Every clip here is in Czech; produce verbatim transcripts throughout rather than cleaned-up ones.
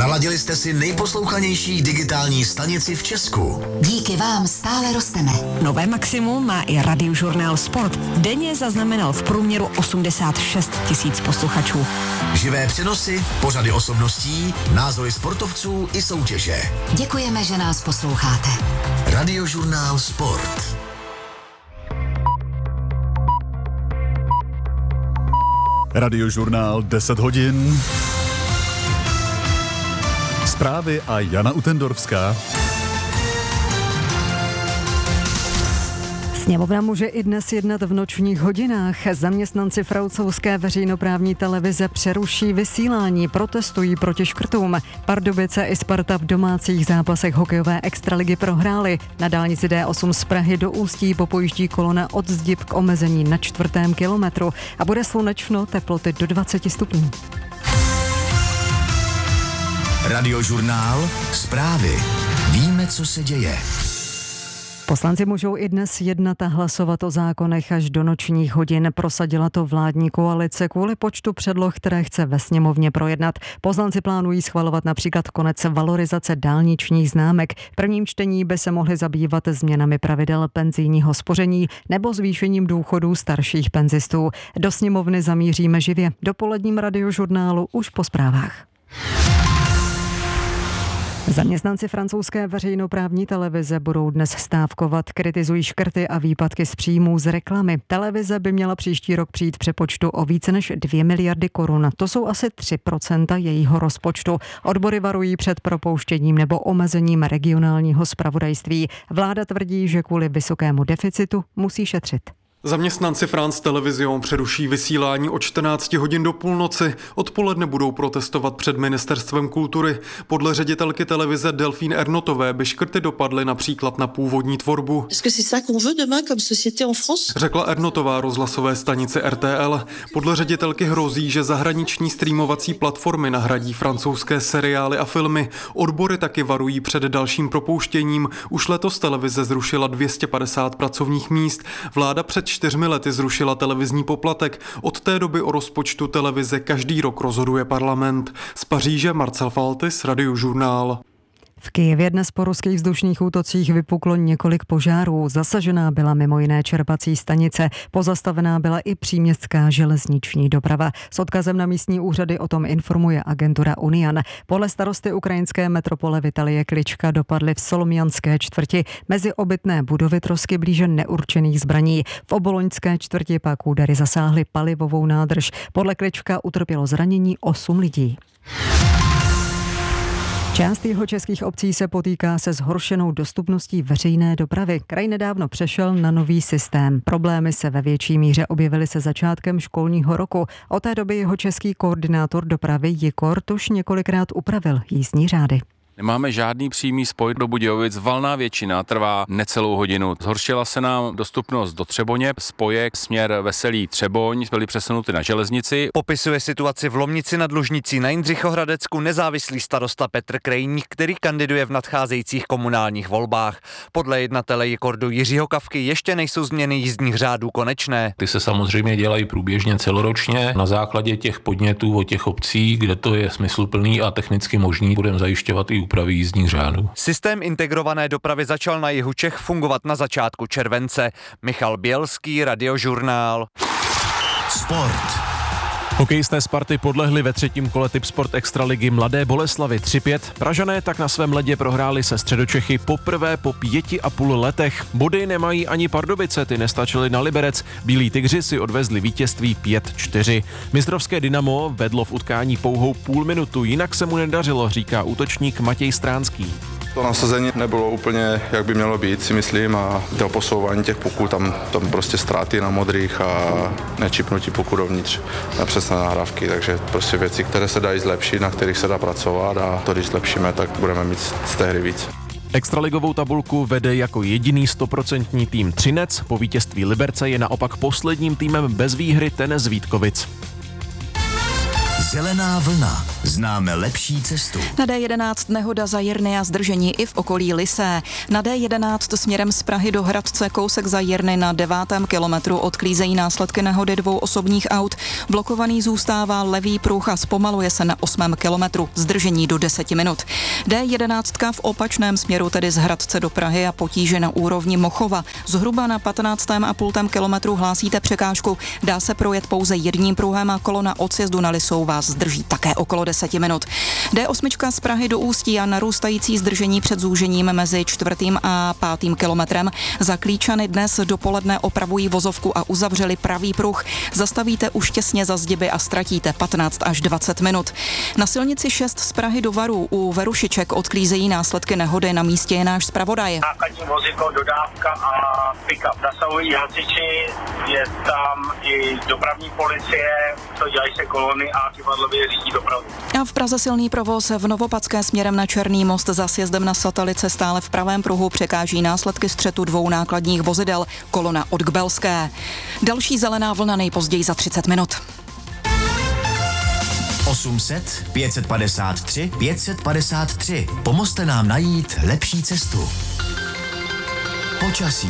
Naladili jste si nejposlouchanější digitální stanici v Česku. Díky vám stále rosteme. Nové maximum má i Radiožurnál Sport. Denně zaznamenal v průměru osmdesát šest tisíc posluchačů. Živé přenosy, pořady osobností, názory sportovců i soutěže. Děkujeme, že nás posloucháte. Radiožurnál Sport. Radiožurnál deset hodin. Zprávy a Jana Utendorfská. Sněmovna může i dnes jednat v nočních hodinách. Zaměstnanci francouzské veřejnoprávní televize přeruší vysílání, protestují proti škrtům. Pardubice i Sparta v domácích zápasech hokejové extraligy prohráli. Na dálnici D osm z Prahy do Ústí popojíždí kolona od Zdib k omezení na čtvrtém kilometru a bude slunečno, teploty do dvacet stupňů. Radiožurnál Zprávy. Víme, co se děje. Poslanci můžou i dnes jednat a hlasovat o zákonech až do nočních hodin. Prosadila to vládní koalice kvůli počtu předloh, které chce ve sněmovně projednat. Poslanci plánují schvalovat například konec valorizace dálničních známek. V prvním čtení by se mohli zabývat změnami pravidel penzijního spoření nebo zvýšením důchodů starších penzistů. Do sněmovny zamíříme živě. Dopoledním Radiožurnálu už po zprávách. Zaměstnanci francouzské veřejnoprávní televize budou dnes stávkovat, kritizují škrty a výpadky z příjmů z reklamy. Televize by měla příští rok přijít v přepočtu o více než dvě miliardy korun. To jsou asi tři procenta jejího rozpočtu. Odbory varují před propouštěním nebo omezením regionálního zpravodajství. Vláda tvrdí, že kvůli vysokému deficitu musí šetřit. Zaměstnanci France Television přeruší vysílání od čtrnácti hodin do půlnoci. Odpoledne budou protestovat před ministerstvem kultury. Podle ředitelky televize Delphine Ernotové by škrty dopadly například na původní tvorbu. Řekla Ernotová rozhlasové stanici R T L. Podle ředitelky hrozí, že zahraniční streamovací platformy nahradí francouzské seriály a filmy. Odbory taky varují před dalším propouštěním. Už letos televize zrušila dvě stě padesát pracovních míst. Vláda před čtyřmi lety zrušila televizní poplatek. Od té doby o rozpočtu televize každý rok rozhoduje parlament. Z Paříže Marcel Faltis, Radiožurnál. V Kyjevě dnes po ruských vzdušných útocích vypuklo několik požárů. Zasažená byla mimo jiné čerpací stanice. Pozastavená byla i příměstská železniční doprava. S odkazem na místní úřady o tom informuje agentura Unian. Podle starosty ukrajinské metropole Vitalie Klička dopadly v Solomianské čtvrti mezi obytné budovy trosky blíže neurčených zbraní. V oboloňské čtvrti pak údery zasáhly palivovou nádrž. Podle Klička utrpělo zranění osm lidí. Část jihočeských obcí se potýká se zhoršenou dostupností veřejné dopravy. Kraj nedávno přešel na nový systém. Problémy se ve větší míře objevily se začátkem školního roku. Od té doby jihočeský koordinátor dopravy Jikort už několikrát upravil jízdní řády. Nemáme žádný přímý spoj do Budějovic, valná většina trvá necelou hodinu. Zhoršila se nám dostupnost do Třeboně, spoje směr Veselí Třeboň byly přesunuty na železnici. Popisuje situaci v Lomnici nad Lužnicí na Jindřichohradecku nezávislý starosta Petr Krejník, který kandiduje v nadcházejících komunálních volbách. Podle jednatele Jikordu Jiřího Kavky ještě nejsou změny jízdních řádů konečné. Ty se samozřejmě dělají průběžně celoročně na základě těch podnětů od těch obcí, kde to je smysluplný a technicky možný, budeme zajišťovat i úpravy jízdních řádů. Systém integrované dopravy začal na jihu Čech fungovat na začátku července. Michal Bělský, Radiožurnál. Sport. Hokejisté Sparty podlehli ve třetím kole Tipsport extraligy Mladé Boleslavi tři pět. Pražané tak na svém ledě prohráli se Středočechy poprvé po pěti a půl letech. Body nemají ani Pardubice, ty nestačily na Liberec. Bílí tygři si odvezli vítězství pět čtyři. Mistrovské Dynamo vedlo v utkání pouhou půl minutu, jinak se mu nedařilo, říká útočník Matěj Stránský. To nasazení nebylo úplně, jak by mělo být, si myslím, a to posouvání těch puků, tam, tam prostě ztráty na modrých a nečipnutí puku dovnitř na přesné nahrávky, takže prostě věci, které se dají zlepšit, na kterých se dá pracovat a to, když zlepšíme, tak budeme mít z té hry víc. Extraligovou tabulku vede jako jediný stoprocentní tým Třinec, po vítězství Liberce je naopak posledním týmem bez výhry Tenes Vítkovic. Zelená vlna. známe lepší cestu. Na D jedenáct nehoda za Jirny a zdržení i v okolí Lysé. Na D jedenáct směrem z Prahy do Hradce kousek za Jirny na devátém kilometru odklízejí následky nehody dvou osobních aut. Blokovaný zůstává levý pruh a zpomaluje se na osmém kilometru. Zdržení do deseti minut. D jedenáct v opačném směru, tedy z Hradce do Prahy a potíže na úrovni Mochova. Zhruba na patnáctém a půl kilometru hlásíte překážku. Dá se projet pouze jedním pruhem a kolona od sjezdu na Lysou vás zdrží také okolo deseti minut. D osm z Prahy do Ústí a narůstající zdržení před zúžením mezi čtvrtým a pátým kilometrem. Za Klíčany dnes dopoledne opravují vozovku a uzavřeli pravý pruh. Zastavíte už těsně za zdiby a ztratíte patnáct až dvacet minut. Na silnici šest z Prahy do Varu u Verušiček odklízejí následky nehody, na místě je náš zpravodaj. Nákladní vozidlo, dodávka a pick-up. Zasahují hasiči, je tam i dopravní policie, to dělají se kolony a kivadlově řídí dopravu. A v Praze silný provoz v Novopadské směrem na Černý most za sjezdem na Satelice stále v pravém pruhu překáží následky střetu dvou nákladních vozidel, kolona od Kbelské. Další zelená vlna nejpozději za třicet minut. osm set, pět set padesát tři, pět set padesát tři. Pomozte nám najít lepší cestu. Počasí.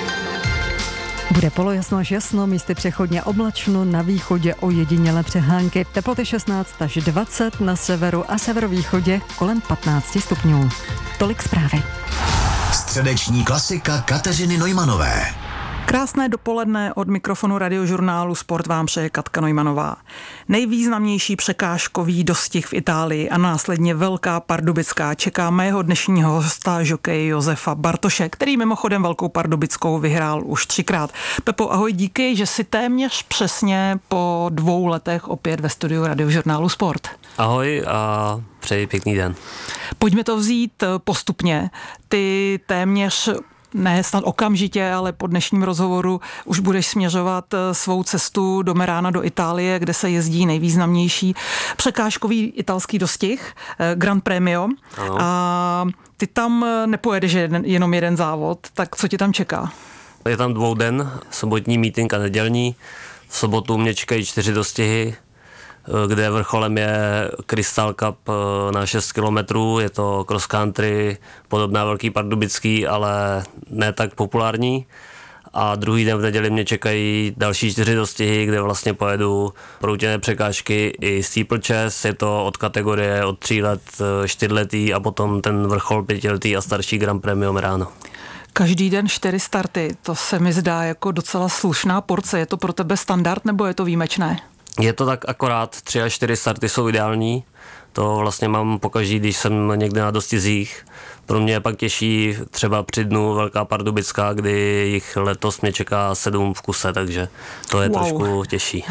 Bude polojasno až jasno, místy přechodně oblačno, na východě ojedinělé přehánky, teploty šestnáct až dvacet, na severu a severovýchodě kolem patnáct stupňů. Tolik zprávy. Středeční klasika Kateřiny Neumanové. Krásné dopoledne, od mikrofonu Radiožurnálu Sport vám přeje Katka Neumannová. Nejvýznamnější překážkový dostih v Itálii a následně Velká Pardubická čeká mého dnešního hosta, žokeje Josefa Bartoše, který mimochodem Velkou Pardubickou vyhrál už třikrát. Pepo, ahoj, díky, že si téměř přesně po dvou letech opět ve studiu Radiožurnálu Sport. Ahoj a přeji pěkný den. Pojďme to vzít postupně. Ty téměř ne snad okamžitě, ale po dnešním rozhovoru už budeš směřovat svou cestu do Merána, do Itálie, kde se jezdí nejvýznamnější překážkový italský dostih, Gran Premio. Ano. A ty tam nepojedeš jenom jeden závod, tak co ti tam čeká? Je tam dvou den, sobotní meeting a nedělní. V sobotu mě čekají čtyři dostihy, kde vrcholem je Crystal Cup na šest kilometrů, je to cross country, podobná Velký Pardubický, ale ne tak populární. A druhý den v neděli mě čekají další čtyři dostihy, kde vlastně pojedu proutěné překážky i steeplechase, je to od kategorie od tří let, čtyřletý a potom ten vrchol pětiletý a starší Gran Premio Merano. Každý den čtyři starty, to se mi zdá jako docela slušná porce, je to pro tebe standard nebo je to výjimečné? Je to tak akorát, tři až čtyři starty jsou ideální, to vlastně mám pokaždý, když jsem někde na dostizích. Pro mě je pak těžší třeba při dnu Velká Pardubická, kdy jich letos mě čeká sedm v kuse, takže to je wow. Trošku těžší.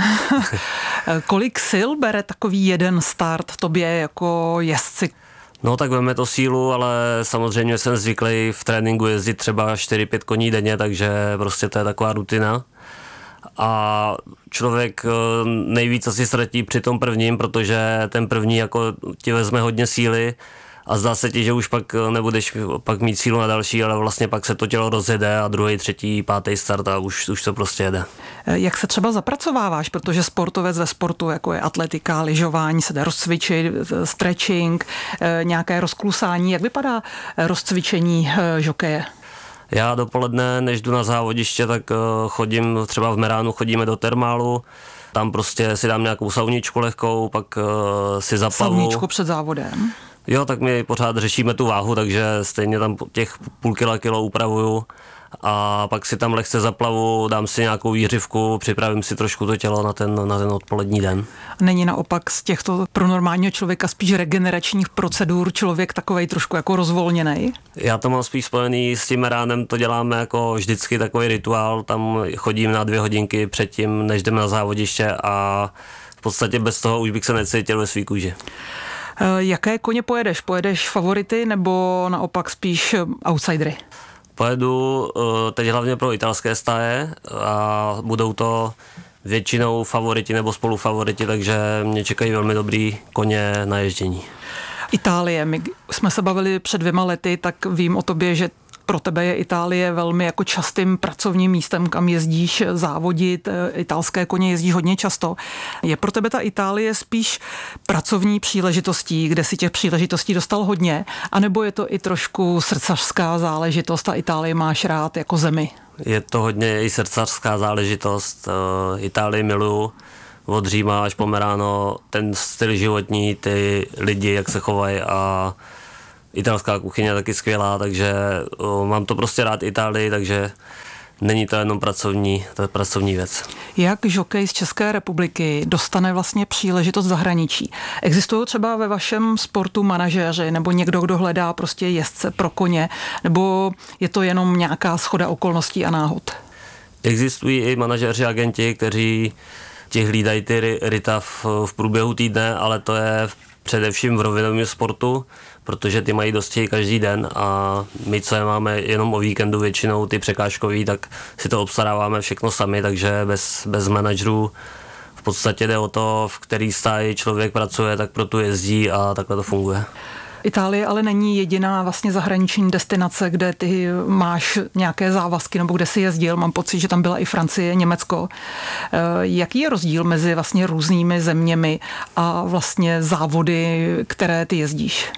Kolik sil bere takový jeden start tobě jako jezdci? No tak veme to sílu, ale samozřejmě jsem zvyklý v tréninku jezdit třeba čtyři pět koní denně, takže prostě to je taková rutina. A člověk nejvíc asi ztratí při tom prvním, protože ten první jako ti vezme hodně síly a zdá se ti, že už pak nebudeš pak mít sílu na další, ale vlastně pak se to tělo rozjede a druhý, třetí, pátý start a už, už to prostě jede. Jak se třeba zapracováváš, protože sportovec ve sportu, jako je atletika, lyžování, se dá rozcvičit, stretching, nějaké rozklusání, jak vypadá rozcvičení žokeje? Já dopoledne, než jdu na závodiště, tak chodím, třeba v Meránu chodíme do termálu, tam prostě si dám nějakou sauničku lehkou, pak si zaplavu. Sauničku před závodem? Jo, tak my pořád řešíme tu váhu, takže stejně tam těch půl kila, kilo upravuju a pak si tam lehce zaplavu, dám si nějakou výřivku, připravím si trošku to tělo na ten, na ten odpolední den. Není naopak z těchto pro normálního člověka spíš regeneračních procedur člověk takovej trošku jako rozvolněnej? Já to mám spíš spojený s tím Meránem, to děláme jako vždycky takový rituál, tam chodím na dvě hodinky předtím, než jdem na závodiště a v podstatě bez toho už bych se necítil ve svý kůži. Jaké koně pojedeš? Pojedeš favority nebo naopak spíš outsidery? Pojedu teď hlavně pro italské stáje a budou to většinou favoriti nebo spolufavoriti, takže mě čekají velmi dobrý koně na ježdění. Itálie, my jsme se bavili před dvěma lety, tak vím o tobě, že pro tebe je Itálie velmi jako častým pracovním místem, kam jezdíš závodit, italské koně jezdíš hodně často. Je pro tebe ta Itálie spíš pracovní příležitostí, kde si těch příležitostí dostal hodně, anebo je to i trošku srdcařská záležitost a Itálii máš rád jako zemi? Je to hodně i srdcařská záležitost. Itálii miluju. Od Říma až po Merano, ten styl životní, ty lidi, jak se chovají a italská kuchyně je taky skvělá, takže o, mám to prostě rád Itálii, takže není to jenom pracovní, to je pracovní věc. Jak žokej z České republiky dostane vlastně příležitost v zahraničí? Existují třeba ve vašem sportu manažéři nebo někdo, kdo hledá prostě jezdce pro koně, nebo je to jenom nějaká shoda okolností a náhod? Existují i manažéři, agenti, kteří ti hlídají ty ryta v, v průběhu týdne, ale to je především v rovinovém sportu, protože ty mají dosti každý den a my, co je máme jenom o víkendu většinou ty překážkový, tak si to obstaráváme všechno sami, takže bez, bez manažerů v podstatě jde o to, v který stáji člověk pracuje, tak pro tu jezdí a takhle to funguje. Itálie ale není jediná vlastně zahraniční destinace, kde ty máš nějaké závazky nebo kde jsi jezdil. Mám pocit, že tam byla i Francie, Německo. Jaký je rozdíl mezi vlastně různými zeměmi a vlastně závody, které ty jezdíš?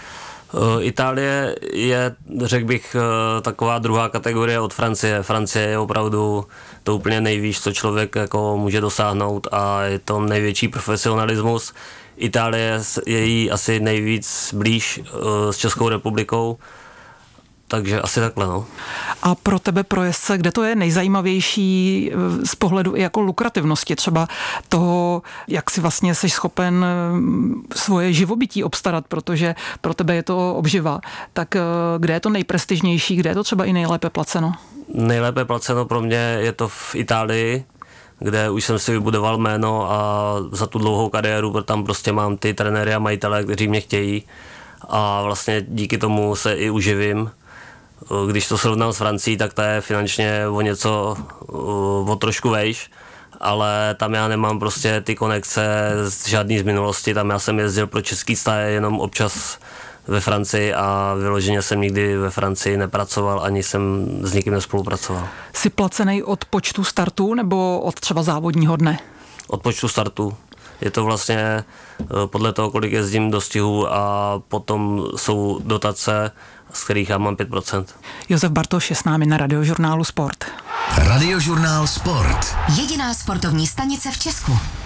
Itálie je, řekl bych, taková druhá kategorie od Francie. Francie je opravdu to úplně nejvíc, co člověk jako může dosáhnout a je to největší profesionalismus. Itálie je jí asi nejvíc blíž s Českou republikou, takže asi takhle, no. A pro tebe, pro jezdce, kde to je nejzajímavější z pohledu i jako lukrativnosti, třeba toho, jak si vlastně jsi schopen svoje živobytí obstarat, protože pro tebe je to obživa, tak kde je to nejprestižnější, kde je to třeba i nejlépe placeno? Nejlépe placeno pro mě je to v Itálii, kde už jsem si vybudoval jméno a za tu dlouhou kariéru tam prostě mám ty trenéry a majitele, kteří mě chtějí a vlastně díky tomu se i uživím. Když to srovnám s Francií, tak to je finančně o něco, o trošku vejš, ale tam já nemám prostě ty konekce žádný z minulosti, tam já jsem jezdil pro český stáje jenom občas ve Francii a vyloženě jsem nikdy ve Francii nepracoval, ani jsem s nikým nespolupracoval. Jsi placený od počtu startů nebo od třeba závodního dne? Od počtu startů. Je to vlastně podle toho, kolik jezdím do stihu a potom jsou dotace, z kterých já mám pět procent. Josef Bartoš je s námi na Radiožurnálu Sport. Radiožurnál Sport. Jediná sportovní stanice v Česku.